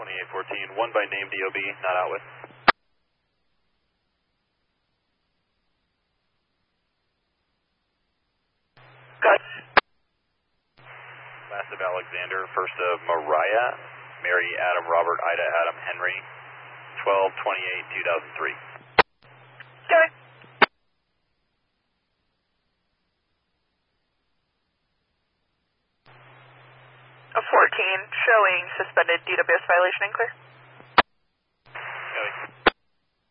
2814, one by name DOB, not out with. Good. Last of Alexander, first of Mariah, Mary, Adam, Robert, Ida, Adam, Henry, 12/28/2003. Okay. A 14 showing suspended DWS violation and clear.